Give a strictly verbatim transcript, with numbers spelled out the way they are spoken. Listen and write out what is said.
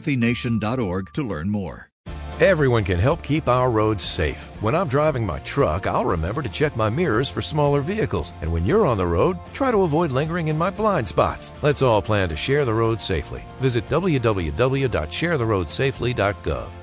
healthy nation dot org to learn more. Everyone can help keep our roads safe. When I'm driving my truck, I'll remember to check my mirrors for smaller vehicles. And when you're on the road, try to avoid lingering in my blind spots. Let's all plan to share the road safely. Visit w w w dot share the road safely dot gov.